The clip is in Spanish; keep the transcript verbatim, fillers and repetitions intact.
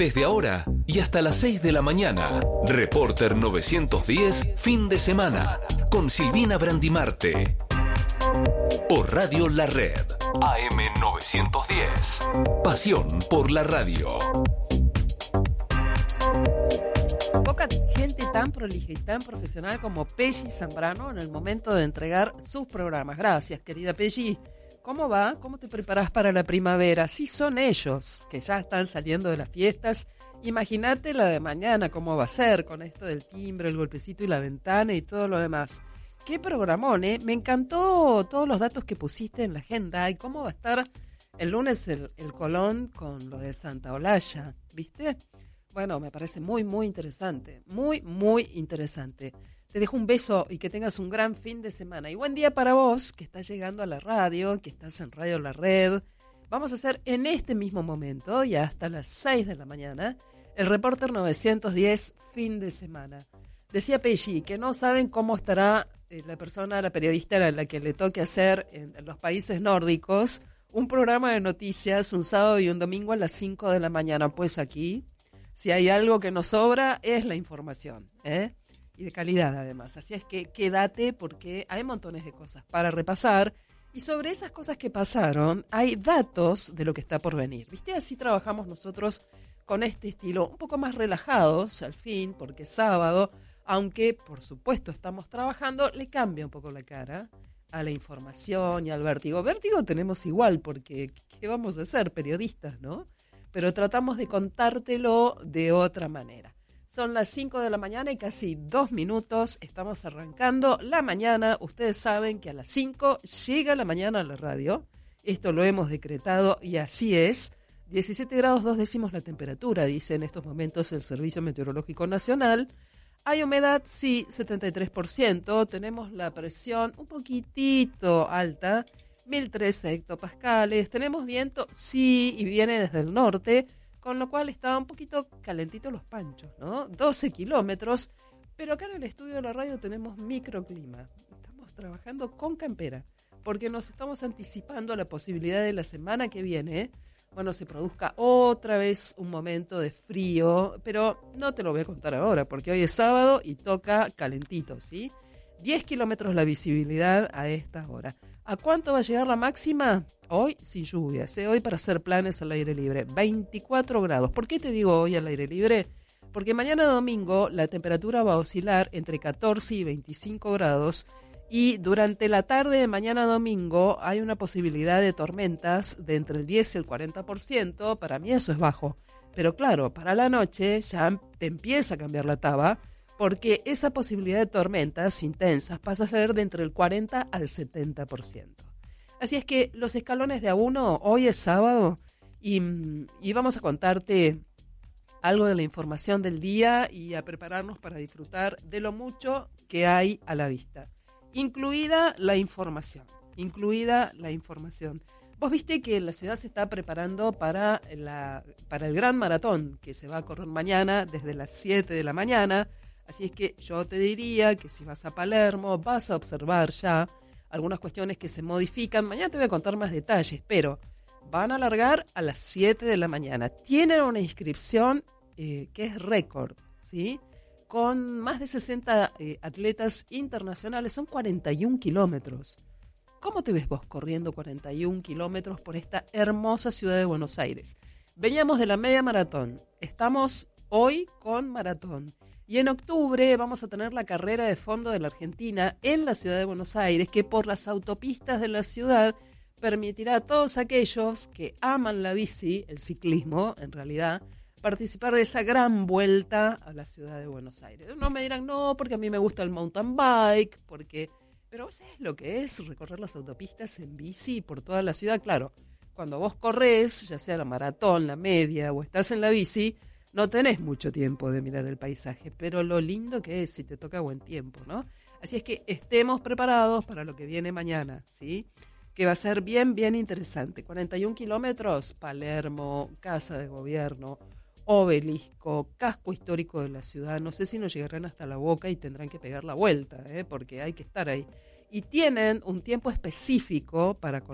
Desde ahora y hasta las seis de la mañana, Reporter novecientos diez, fin de semana, con Silvina Brandimarte. Por Radio La Red, A M novecientos diez. Pasión por la radio. Poca gente tan prolija y tan profesional como Pelli Zambrano en el momento de entregar sus programas. Gracias, querida Pelli. ¿Cómo va? ¿Cómo te preparás para la primavera? Sí, son ellos, que ya están saliendo de las fiestas. Imagínate la de mañana, cómo va a ser, con esto del timbre, el golpecito y la ventana y todo lo demás. Qué programón, ¿eh? Me encantó todos los datos que pusiste en la agenda y cómo va a estar el lunes el, el Colón con lo de Santa Olalla, ¿viste? Bueno, me parece muy, muy interesante, muy, muy interesante. Te dejo un beso y que tengas un gran fin de semana. Y buen día para vos, que estás llegando a la radio, que estás en Radio La Red. Vamos a hacer en este mismo momento, y hasta las seis de la mañana, el Reporter novecientos diez, fin de semana. Decía Pelli que no saben cómo estará eh, la persona, la periodista a la que le toque hacer en, en los países nórdicos un programa de noticias un sábado y un domingo a las cinco de la mañana. Pues aquí, si hay algo que nos sobra, es la información, ¿eh? Y de calidad además. Así es que quédate porque hay montones de cosas para repasar y sobre esas cosas que pasaron hay datos de lo que está por venir. ¿Viste? Así trabajamos nosotros con este estilo, un poco más relajados al fin, porque es sábado, aunque por supuesto estamos trabajando, le cambia un poco la cara a la información y al vértigo. Vértigo tenemos igual porque ¿qué vamos a hacer? Periodistas, ¿no? Pero tratamos de contártelo de otra manera. Son las cinco de la mañana y casi dos minutos. Estamos arrancando la mañana. Ustedes saben que a las cinco llega la mañana a la radio. Esto lo hemos decretado y así es. diecisiete grados dos décimos la temperatura, dice en estos momentos el Servicio Meteorológico Nacional. Hay humedad, sí, setenta y tres por ciento. Tenemos la presión un poquitito alta, mil trece hectopascales. Tenemos viento, sí, y viene desde el norte, con lo cual está un poquito calentito los panchos, ¿no? doce kilómetros, pero acá en el estudio de la radio tenemos microclima. Estamos trabajando con campera, porque nos estamos anticipando a la posibilidad de la semana que viene, bueno, se produzca otra vez un momento de frío, pero no te lo voy a contar ahora, porque hoy es sábado y toca calentito, ¿sí? diez kilómetros la visibilidad a esta hora. ¿A cuánto va a llegar la máxima? Hoy sin lluvias, ¿eh? Hoy para hacer planes al aire libre, veinticuatro grados. ¿Por qué te digo hoy al aire libre? Porque mañana domingo la temperatura va a oscilar entre catorce y veinticinco grados y durante la tarde de mañana domingo hay una posibilidad de tormentas de entre el diez y el cuarenta por ciento. Para mí eso es bajo, pero claro, para la noche ya te empieza a cambiar la taba, porque esa posibilidad de tormentas intensas pasa a ser de entre el cuarenta al setenta por ciento. Así es que los escalones de a uno, hoy es sábado, y, y vamos a contarte algo de la información del día y a prepararnos para disfrutar de lo mucho que hay a la vista. Incluida la información, incluida la información. Vos viste que la ciudad se está preparando para, la, para el gran maratón que se va a correr mañana desde las siete de la mañana. Así es que yo te diría que si vas a Palermo vas a observar ya algunas cuestiones que se modifican. Mañana te voy a contar más detalles, pero van a largar a las siete de la mañana. Tienen una inscripción eh, que es récord, ¿sí? Con más de sesenta eh, atletas internacionales. Son cuarenta y un kilómetros. ¿Cómo te ves vos corriendo cuarenta y un kilómetros por esta hermosa ciudad de Buenos Aires? Veníamos de la media maratón. Estamos hoy con maratón. Y en octubre vamos a tener la carrera de fondo de la Argentina en la ciudad de Buenos Aires, que por las autopistas de la ciudad permitirá a todos aquellos que aman la bici, el ciclismo en realidad, participar de esa gran vuelta a la ciudad de Buenos Aires. No me dirán, no, porque a mí me gusta el mountain bike, porque... Pero ¿sabes lo que es recorrer las autopistas en bici por toda la ciudad? Claro, cuando vos corres, ya sea la maratón, la media o estás en la bici, no tenés mucho tiempo de mirar el paisaje, pero lo lindo que es si te toca buen tiempo, ¿no? Así es que estemos preparados para lo que viene mañana, ¿sí? Que va a ser bien, bien interesante. cuarenta y un kilómetros, Palermo, Casa de Gobierno, Obelisco, casco histórico de la ciudad. No sé si nos llegarán hasta la Boca y tendrán que pegar la vuelta, ¿eh? Porque hay que estar ahí. Y tienen un tiempo específico para correr.